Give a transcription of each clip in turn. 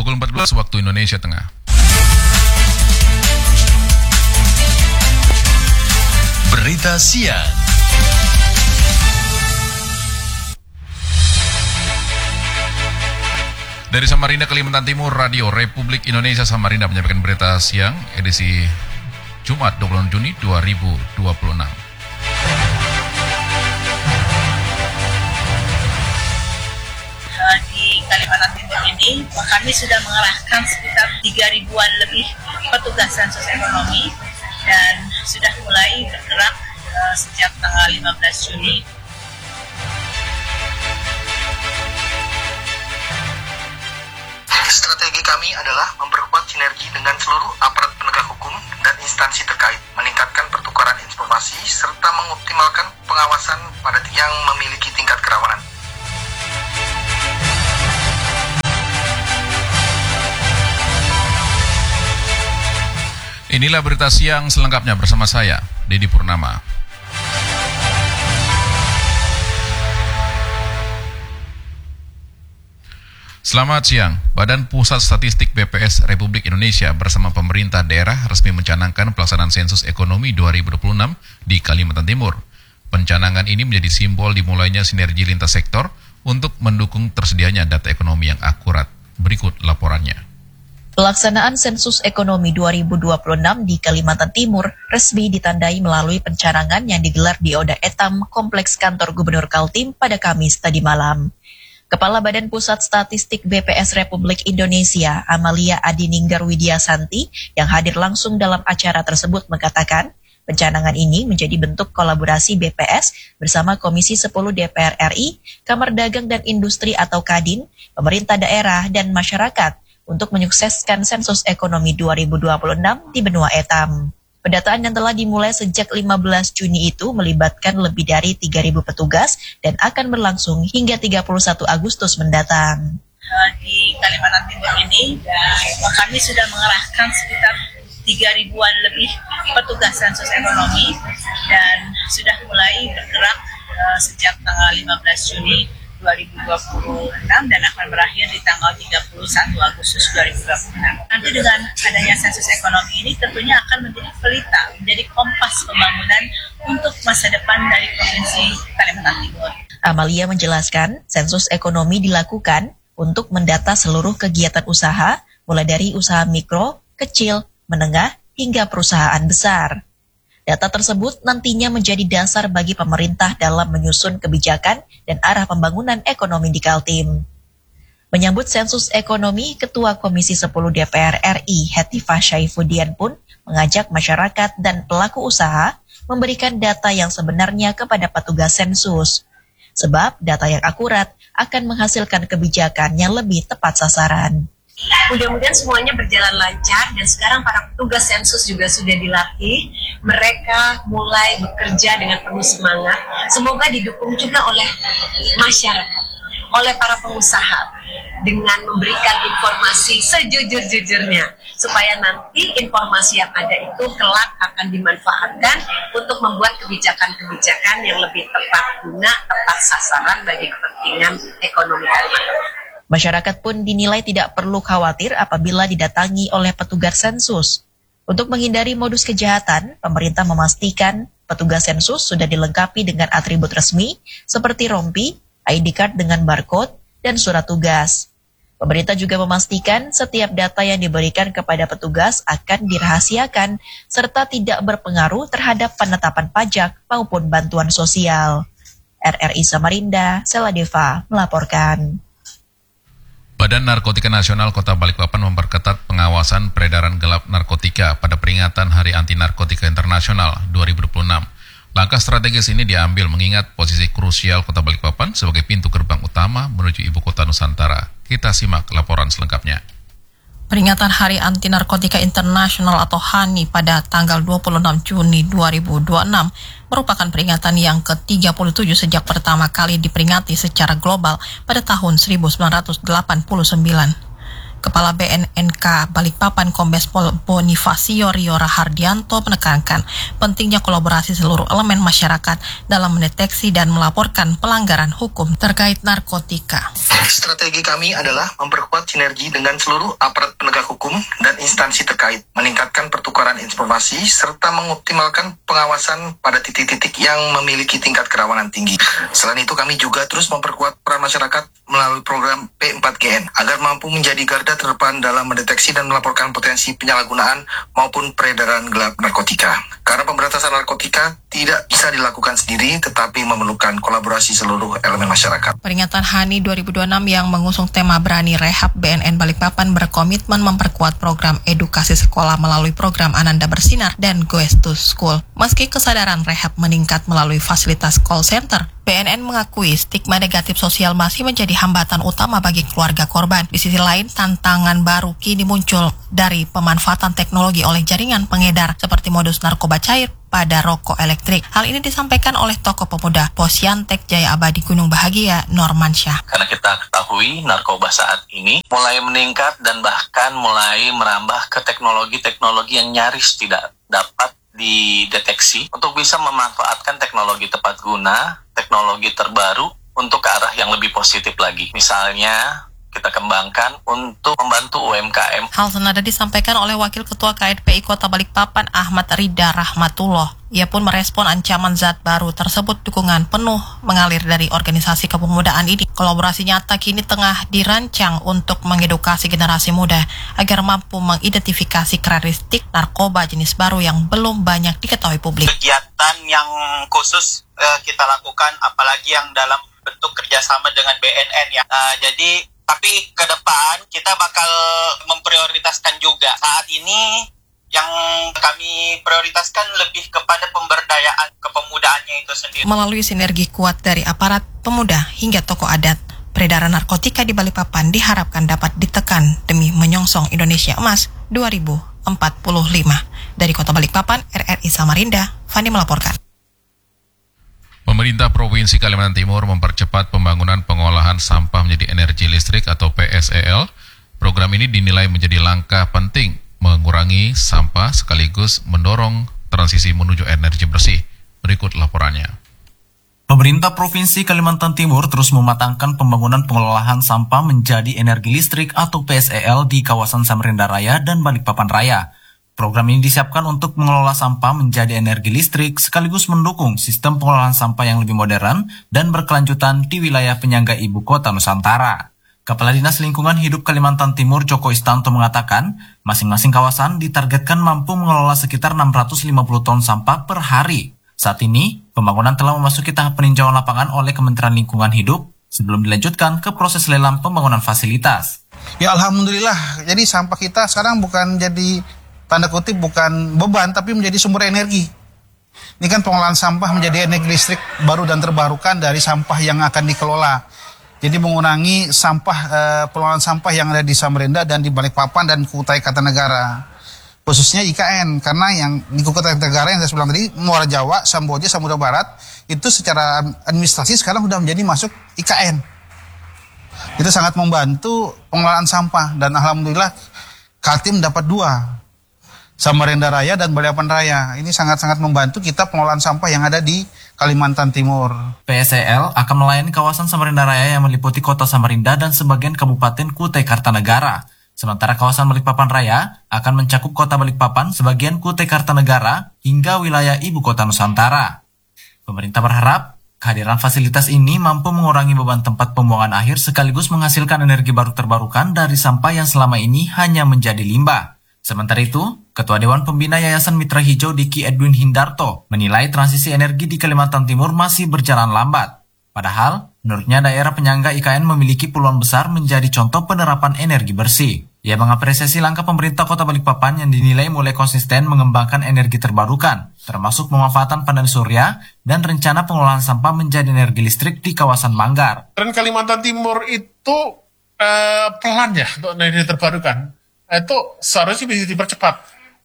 Pukul 14 waktu Indonesia Tengah. Berita siang. Dari Samarinda, Kalimantan Timur, Radio Republik Indonesia Samarinda menyampaikan berita siang edisi Jumat 26 Juni 2026. Di Kalimantan Timur ini kami sudah mengerahkan sekitar 3.000-an lebih petugas sensus ekonomi dan sudah mulai bergerak sejak tanggal 15 Juni. Strategi kami adalah memperkuat sinergi dengan seluruh aparat penegak hukum dan instansi terkait, meningkatkan pertukaran informasi, serta mengoptimalkan pengawasan pada yang memiliki tingkat kerawanan. Inilah berita siang selengkapnya bersama saya, Dedi Purnama. Selamat siang. Badan Pusat Statistik BPS Republik Indonesia bersama pemerintah daerah resmi mencanangkan pelaksanaan sensus ekonomi 2026 di Kalimantan Timur. Pencanangan ini menjadi simbol dimulainya sinergi lintas sektor untuk mendukung tersedianya data ekonomi yang akurat. Berikut laporannya. Pelaksanaan sensus ekonomi 2026 di Kalimantan Timur resmi ditandai melalui pencanangan yang digelar di Oda Etam, Kompleks Kantor Gubernur Kaltim pada Kamis tadi malam. Kepala Badan Pusat Statistik BPS Republik Indonesia, Amalia Adininggar Widiasanti, yang hadir langsung dalam acara tersebut mengatakan, pencanangan ini menjadi bentuk kolaborasi BPS bersama Komisi 10 DPR RI, Kamar Dagang dan Industri atau Kadin, pemerintah daerah, dan masyarakat untuk menyukseskan sensus ekonomi 2026 di benua Etam. Pendataan yang telah dimulai sejak 15 Juni itu melibatkan lebih dari 3.000 petugas dan akan berlangsung hingga 31 Agustus mendatang. Di Kalimantan Timur ini kami sudah mengerahkan sekitar 3.000-an lebih petugas sensus ekonomi dan sudah mulai bergerak sejak tanggal 15 Juni 2026 dan akan berakhir di tanggal 31 Agustus 2026. Nanti dengan adanya sensus ekonomi ini tentunya akan menjadi pelita, menjadi kompas pembangunan untuk masa depan dari Provinsi Kalimantan Timur. Amalia menjelaskan, sensus ekonomi dilakukan untuk mendata seluruh kegiatan usaha, mulai dari usaha mikro, kecil, menengah, hingga perusahaan besar. Data tersebut nantinya menjadi dasar bagi pemerintah dalam menyusun kebijakan dan arah pembangunan ekonomi di Kaltim. Menyambut sensus ekonomi, Ketua Komisi 10 DPR RI, Hetifah Syaifuddin pun mengajak masyarakat dan pelaku usaha memberikan data yang sebenarnya kepada petugas sensus. Sebab data yang akurat akan menghasilkan kebijakan yang lebih tepat sasaran. Mudah-mudahan semuanya berjalan lancar dan sekarang para petugas sensus juga sudah dilatih. Mereka mulai bekerja dengan penuh semangat. Semoga didukung juga oleh masyarakat, oleh para pengusaha dengan memberikan informasi sejujur-jujurnya supaya nanti informasi yang ada itu kelak akan dimanfaatkan untuk membuat kebijakan-kebijakan yang lebih tepat guna, tepat sasaran bagi kepentingan ekonomi Kalimantan. Masyarakat pun dinilai tidak perlu khawatir apabila didatangi oleh petugas sensus. Untuk menghindari modus kejahatan, pemerintah memastikan petugas sensus sudah dilengkapi dengan atribut resmi seperti rompi, ID card dengan barcode, dan surat tugas. Pemerintah juga memastikan setiap data yang diberikan kepada petugas akan dirahasiakan serta tidak berpengaruh terhadap penetapan pajak maupun bantuan sosial. RRI Samarinda, Seladeva melaporkan. Badan Narkotika Nasional Kota Balikpapan memperketat pengawasan peredaran gelap narkotika pada peringatan Hari Anti Narkotika Internasional 2026. Langkah strategis ini diambil mengingat posisi krusial Kota Balikpapan sebagai pintu gerbang utama menuju Ibu Kota Nusantara. Kita simak laporan selengkapnya. Peringatan Hari Anti Narkotika Internasional atau HANI pada tanggal 26 Juni 2026 merupakan peringatan yang ke-37 sejak pertama kali diperingati secara global pada tahun 1989. Kepala BNNK Balikpapan Kombes Pol Bonifacio Rio Rahardianto menekankan pentingnya kolaborasi seluruh elemen masyarakat dalam mendeteksi dan melaporkan pelanggaran hukum terkait narkotika. Strategi kami adalah memperkuat sinergi dengan seluruh aparat penegak hukum dan instansi terkait, meningkatkan pertukaran informasi, serta mengoptimalkan pengawasan pada titik-titik yang memiliki tingkat kerawanan tinggi. Selain itu, kami juga terus memperkuat peran masyarakat melalui program P4GN agar mampu menjadi garda terdepan dalam mendeteksi dan melaporkan potensi penyalahgunaan maupun peredaran gelap narkotika. Karena pemberantasan narkotika tidak bisa dilakukan sendiri, tetapi memerlukan kolaborasi seluruh elemen masyarakat. Peringatan HANI 2026 yang mengusung tema Berani Rehab, BNN Balikpapan berkomitmen memperkuat program edukasi sekolah melalui program Ananda Bersinar dan Goes to School. Meski kesadaran rehab meningkat melalui fasilitas call center, BNN mengakui stigma negatif sosial masih menjadi hambatan utama bagi keluarga korban. Di sisi lain, tantangan baru kini muncul dari pemanfaatan teknologi oleh jaringan pengedar seperti modus narkoba cair pada rokok elektrik. Hal ini disampaikan oleh tokoh pemuda Posyantek Jaya Abadi Gunung Bahagia, Normansyah. Karena kita ketahui narkoba saat ini mulai meningkat dan bahkan mulai merambah ke teknologi-teknologi yang nyaris tidak dapat dideteksi untuk bisa memanfaatkan teknologi tepat guna, teknologi terbaru untuk ke arah yang lebih positif lagi. Misalnya, kita kembangkan untuk membantu UMKM. Hal senada disampaikan oleh Wakil Ketua KNPI Kota Balikpapan Ahmad Rida Rahmatullah. Ia pun merespon ancaman zat baru tersebut. Dukungan penuh mengalir dari organisasi kepemudaan ini. Kolaborasi nyata kini tengah dirancang untuk mengedukasi generasi muda agar mampu mengidentifikasi karakteristik narkoba jenis baru yang belum banyak diketahui publik. Kegiatan yang khusus kita lakukan, apalagi yang dalam bentuk kerjasama dengan BNN ya. Tapi ke depan kita bakal memprioritaskan juga. Saat ini yang kami prioritaskan lebih kepada pemberdayaan kepemudaannya itu sendiri. Melalui sinergi kuat dari aparat pemuda hingga tokoh adat, peredaran narkotika di Balikpapan diharapkan dapat ditekan demi menyongsong Indonesia Emas 2045. Dari Kota Balikpapan, RRI Samarinda, Fani melaporkan. Pemerintah Provinsi Kalimantan Timur mempercepat pembangunan pengolahan sampah menjadi energi listrik atau PSEL. Program ini dinilai menjadi langkah penting mengurangi sampah sekaligus mendorong transisi menuju energi bersih. Berikut laporannya. Pemerintah Provinsi Kalimantan Timur terus mematangkan pembangunan pengolahan sampah menjadi energi listrik atau PSEL di kawasan Samarinda Raya dan Balikpapan Raya. Program ini disiapkan untuk mengelola sampah menjadi energi listrik sekaligus mendukung sistem pengolahan sampah yang lebih modern dan berkelanjutan di wilayah penyangga ibu kota Nusantara. Kepala Dinas Lingkungan Hidup Kalimantan Timur Joko Istanto mengatakan, masing-masing kawasan ditargetkan mampu mengelola sekitar 650 ton sampah per hari. Saat ini, pembangunan telah memasuki tahap peninjauan lapangan oleh Kementerian Lingkungan Hidup sebelum dilanjutkan ke proses lelang pembangunan fasilitas. Ya alhamdulillah, jadi sampah kita sekarang bukan jadi tanda kutip bukan beban, tapi menjadi sumber energi. Ini kan pengolahan sampah menjadi energi listrik baru dan terbarukan dari sampah yang akan dikelola. Jadi mengurangi pengolahan sampah yang ada di Samarinda dan di Balikpapan dan Kutai Kartanegara. Khususnya IKN, karena yang di Kutai Kartanegara yang saya bilang tadi, Muara Jawa, Samboja, Samudra Barat, itu secara administrasi sekarang sudah menjadi masuk IKN. Itu sangat membantu pengolahan sampah dan alhamdulillah Kaltim dapat 2. Samarinda Raya dan Balikpapan Raya. Ini sangat-sangat membantu kita pengolahan sampah yang ada di Kalimantan Timur. PSEL akan melayani kawasan Samarinda Raya yang meliputi kota Samarinda dan sebagian kabupaten Kutai Kartanegara. Sementara kawasan Balikpapan Raya akan mencakup kota Balikpapan, sebagian Kutai Kartanegara, hingga wilayah ibu kota Nusantara. Pemerintah berharap kehadiran fasilitas ini mampu mengurangi beban tempat pembuangan akhir sekaligus menghasilkan energi baru terbarukan dari sampah yang selama ini hanya menjadi limbah. Sementara itu, Ketua Dewan Pembina Yayasan Mitra Hijau Diki Edwin Hindarto menilai transisi energi di Kalimantan Timur masih berjalan lambat. Padahal, menurutnya daerah penyangga IKN memiliki peluang besar menjadi contoh penerapan energi bersih. Ia mengapresiasi langkah pemerintah Kota Balikpapan yang dinilai mulai konsisten mengembangkan energi terbarukan, termasuk pemanfaatan panel surya dan rencana pengolahan sampah menjadi energi listrik di kawasan Manggar. Dan Kalimantan Timur itu pelan ya untuk energi terbarukan. Itu seharusnya bisa dipercepat.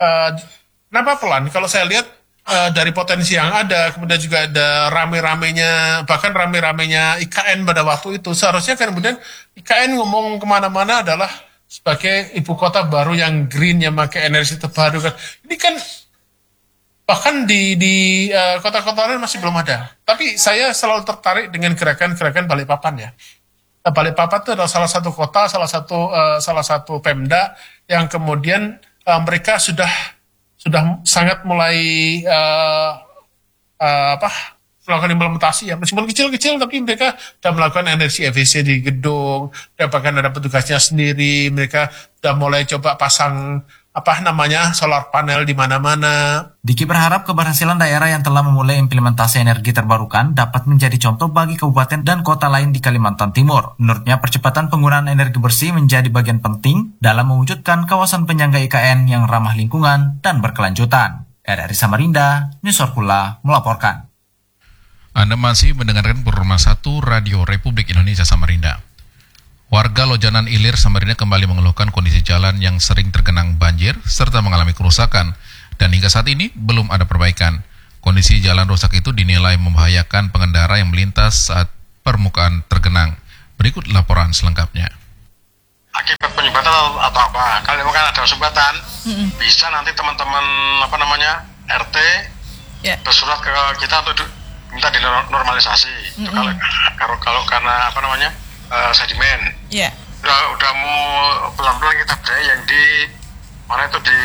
Kenapa pelan? Kalau saya lihat dari potensi yang ada, kemudian juga ada rame-ramenya, bahkan rame-ramenya IKN pada waktu itu, seharusnya kemudian IKN ngomong kemana-mana adalah sebagai ibu kota baru yang green, yang pakai energi terbarukan. Ini kan bahkan di kota-kota lain masih belum ada. Tapi saya selalu tertarik dengan gerakan-gerakan Balikpapan ya. Balikpapan itu adalah salah satu kota, salah satu Pemda yang kemudian mereka sudah sangat mulai melakukan implementasi ya, meskipun kecil-kecil tapi mereka sudah melakukan energi efisien di gedung, dan bahkan ada petugasnya sendiri, mereka sudah mulai coba pasang solar panel di mana-mana. Diki berharap keberhasilan daerah yang telah memulai implementasi energi terbarukan dapat menjadi contoh bagi kabupaten dan kota lain di Kalimantan Timur. Menurutnya, percepatan penggunaan energi bersih menjadi bagian penting dalam mewujudkan kawasan penyangga IKN yang ramah lingkungan dan berkelanjutan. RRI Samarinda, Nusorkula melaporkan. Anda masih mendengarkan Purma 1 Radio Republik Indonesia Samarinda. Warga Lojanan Ilir, Samarinda kembali mengeluhkan kondisi jalan yang sering tergenang banjir serta mengalami kerusakan, dan hingga saat ini belum ada perbaikan. Kondisi jalan rusak itu dinilai membahayakan pengendara yang melintas saat permukaan tergenang. Berikut laporan selengkapnya. Akibat penyumbatan atau apa? Kalau memang ada sumbatan, bisa nanti teman-teman RT bersurat ke kita untuk minta dinormalisasi. Itu kalau karena sedimen. Udah mau pelan-pelan kita berjaya yang di mana itu di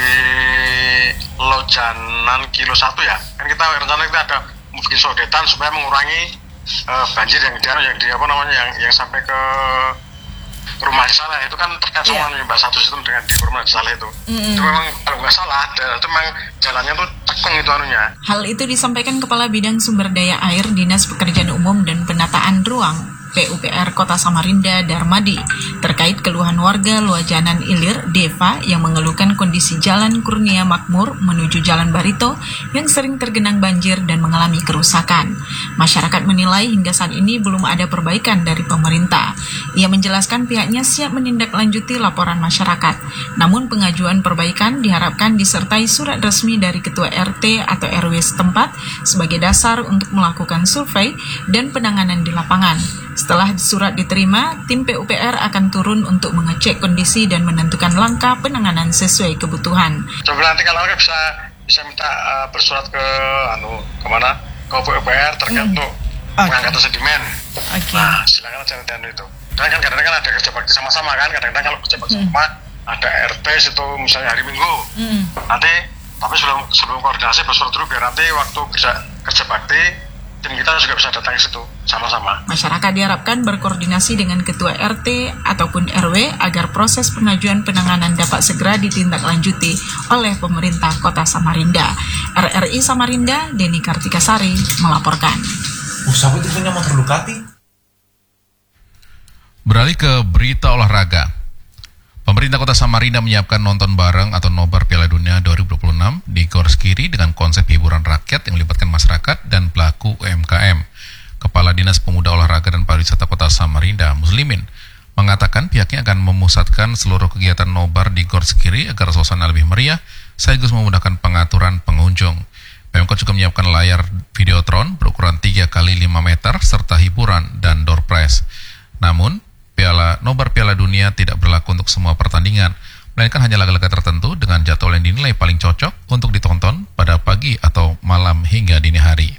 Lojanan Kilo 1 ya. Kan kita rencana kita ada bikin sodetan supaya mengurangi banjir yang sampai ke rumah di sana. Itu kan terkait sama Mbak Satu Sistem dengan di rumah di sana itu. Itu memang kalau nggak salah, itu memang jalannya tuh cekung itu anunya. Hal itu disampaikan Kepala Bidang Sumber Daya Air Dinas Pekerjaan Umum dan Penataan Ruang PUPR Kota Samarinda Darmadi terkait keluhan warga Lojanan Ilir, Deva, yang mengeluhkan kondisi Jalan Kurnia Makmur menuju Jalan Barito yang sering tergenang banjir dan mengalami kerusakan. Masyarakat menilai hingga saat ini belum ada perbaikan dari pemerintah. Ia menjelaskan pihaknya siap menindaklanjuti laporan masyarakat. Namun pengajuan perbaikan diharapkan disertai surat resmi dari Ketua RT atau RW setempat sebagai dasar untuk melakukan survei dan penanganan di lapangan. Setelah surat diterima, tim PUPR akan turun untuk mengecek kondisi dan menentukan langkah penanganan sesuai kebutuhan. Coba nanti kalau bisa minta bersurat ke kemana? Ke PUPR terkait untuk pengangkatan sedimen. Nah, silakan aja nanti itu. Dan kan kadang-kadang ada kerja bakti sama-sama kan, kadang-kadang kalau kerja bakti sama ada RT situ misalnya hari Minggu. Nanti tapi sebelum koordinasi bersurat dulu biar nanti waktu kerja bakti tim kita juga bisa datang ke situ sama-sama. Masyarakat diharapkan berkoordinasi dengan Ketua RT ataupun RW agar proses pengajuan penanganan dapat segera ditindaklanjuti oleh pemerintah Kota Samarinda. RRI Samarinda, Deni Kartikasari melaporkan. Siapa itu punya motor Ducati? Beralih ke berita olahraga. Pemerintah Kota Samarinda menyiapkan nonton bareng atau nobar Piala Dunia 2026 di Gor Skiri dengan konsep hiburan rakyat yang melibatkan masyarakat dan pelaku UMKM. Kepala Dinas Pemuda Olahraga dan Pariwisata Kota Samarinda, Muslimin, mengatakan pihaknya akan memusatkan seluruh kegiatan nobar di Gor Skiri agar suasana lebih meriah, sekaligus memudahkan pengaturan pengunjung. Pemkot juga menyiapkan layar videotron berukuran 3x5 meter serta hiburan dan door prize. Namun, nobar Piala Dunia tidak berlaku untuk semua pertandingan, melainkan hanya laga-laga tertentu dengan jadwal yang dinilai paling cocok untuk ditonton pada pagi atau malam hingga dini hari.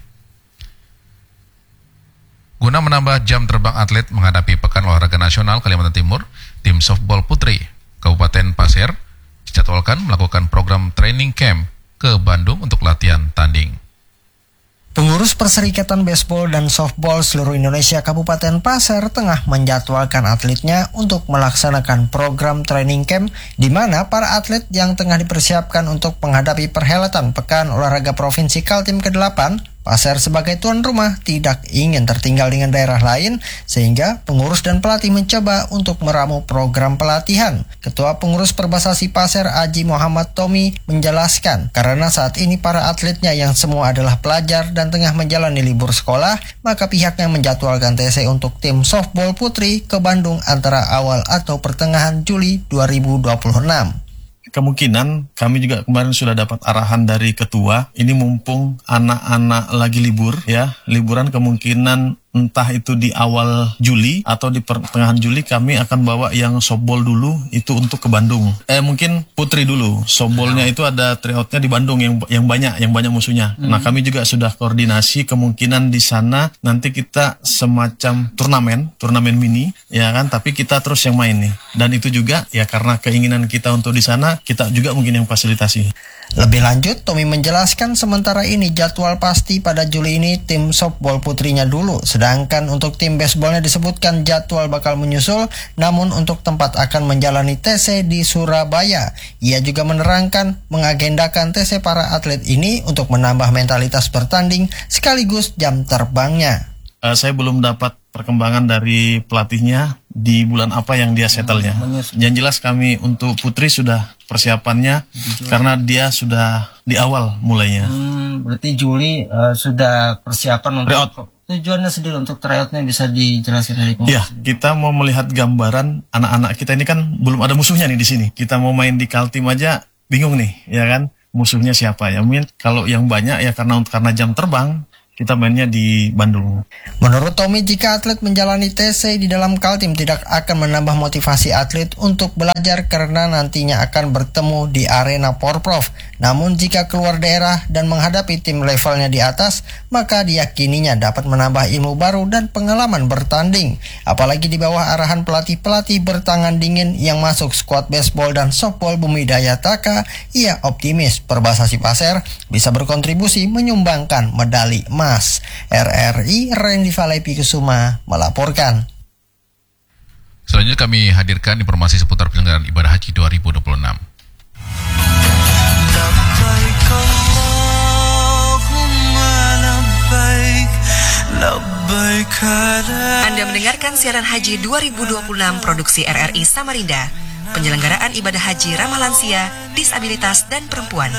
Guna menambah jam terbang atlet menghadapi Pekan Olahraga Nasional Kalimantan Timur, tim softball putri Kabupaten Pasir dijadwalkan melakukan program training camp ke Bandung untuk latihan tanding. Pengurus Perserikatan Baseball dan Softball seluruh Indonesia Kabupaten Pasir tengah menjadwalkan atletnya untuk melaksanakan program training camp di mana para atlet yang tengah dipersiapkan untuk menghadapi perhelatan Pekan Olahraga Provinsi Kaltim ke-8, Pasir sebagai tuan rumah tidak ingin tertinggal dengan daerah lain sehingga pengurus dan pelatih mencoba untuk meramu program pelatihan. Ketua Pengurus Perbasasi Pasir Haji Muhammad Tommy menjelaskan karena saat ini para atletnya yang semua adalah pelajar dan tengah menjalani libur sekolah, maka pihaknya menjadwalkan TC untuk tim softball putri ke Bandung antara awal atau pertengahan Juli 2026. Kemungkinan kami juga kemarin sudah dapat arahan dari ketua, ini mumpung anak-anak lagi libur ya, liburan kemungkinan entah itu di awal Juli atau di pertengahan Juli, kami akan bawa yang softball dulu itu untuk ke Bandung. Mungkin putri dulu. Softballnya itu ada tryoutnya di Bandung yang banyak musuhnya. Nah, kami juga sudah koordinasi kemungkinan di sana nanti kita semacam turnamen mini, ya kan? Tapi kita terus yang main nih. Dan itu juga ya karena keinginan kita untuk di sana, kita juga mungkin yang fasilitasi. Lebih lanjut, Tommy menjelaskan sementara ini jadwal pasti pada Juli ini tim softball putrinya dulu, sedangkan untuk tim baseballnya disebutkan jadwal bakal menyusul, namun untuk tempat akan menjalani TC di Surabaya. Ia juga menerangkan mengagendakan TC para atlet ini untuk menambah mentalitas bertanding sekaligus jam terbangnya. Saya belum dapat perkembangan dari pelatihnya di bulan apa yang dia settle-nya. Yang jelas kami untuk putri sudah persiapannya karena dia sudah di awal mulainya. Berarti Juli sudah persiapan untuk tujuannya sendiri untuk tryoutnya bisa dijelaskan dari Ya, kita mau melihat gambaran anak-anak kita ini kan belum ada musuhnya nih di sini. Kita mau main di Kaltim aja bingung nih, ya kan? Musuhnya siapa ya? Mungkin kalau yang banyak ya karena jam terbang kita mainnya di Bandung. Menurut Tommy, jika atlet menjalani TC di dalam Kaltim tidak akan menambah motivasi atlet untuk belajar karena nantinya akan bertemu di arena Porprov. Namun jika keluar daerah dan menghadapi tim levelnya di atas, maka diyakininya dapat menambah ilmu baru dan pengalaman bertanding. Apalagi di bawah arahan pelatih-pelatih bertangan dingin yang masuk skuad baseball dan softball Bumi Daya Taka, ia optimis Perbasasi Pasir bisa berkontribusi menyumbangkan medali emas. RRI Randy Valepi Kusuma melaporkan. Selanjutnya kami hadirkan informasi seputar penyelenggaraan ibadah haji 2026. Anda mendengarkan siaran haji 2026 produksi RRI Samarinda. Penyelenggaraan ibadah haji ramah lansia, disabilitas, dan perempuan.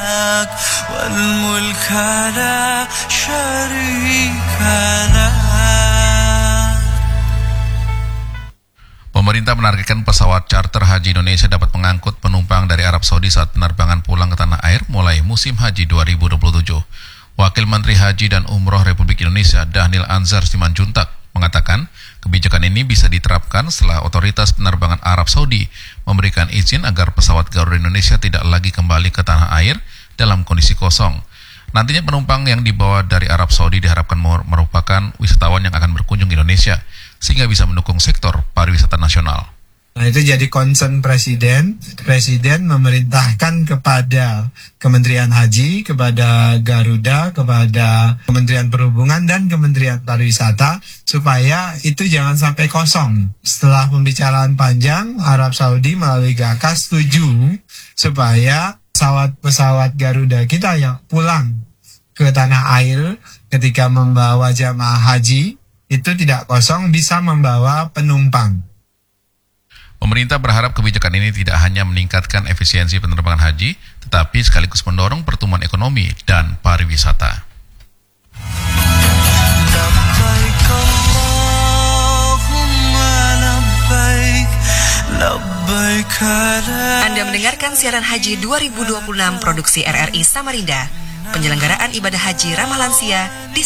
Pemerintah menargetkan pesawat charter haji Indonesia dapat mengangkut penumpang dari Arab Saudi saat penerbangan pulang ke tanah air mulai musim haji 2027. Wakil Menteri Haji dan Umroh Republik Indonesia Dhanil Anzar Simanjuntak mengatakan kebijakan ini bisa diterapkan setelah otoritas penerbangan Arab Saudi memberikan izin agar pesawat Garuda Indonesia tidak lagi kembali ke tanah air dalam kondisi kosong. Nantinya penumpang yang dibawa dari Arab Saudi diharapkan merupakan wisatawan yang akan berkunjung ke Indonesia sehingga bisa mendukung sektor pariwisata nasional. Nah, itu jadi concern Presiden. Presiden memerintahkan kepada Kementerian Haji, kepada Garuda, kepada Kementerian Perhubungan dan Kementerian Pariwisata supaya itu jangan sampai kosong. Setelah pembicaraan panjang, Arab Saudi melalui GAKA setuju supaya pesawat Garuda kita yang pulang ke tanah air ketika membawa jamaah haji itu tidak kosong, bisa membawa penumpang. Pemerintah berharap kebijakan ini tidak hanya meningkatkan efisiensi penerbangan haji, tetapi sekaligus mendorong pertumbuhan ekonomi dan pariwisata. Anda mendengarkan siaran haji 2026 produksi RRI Samarinda. Penyelenggaraan ibadah haji ramah lansia, disabilitas,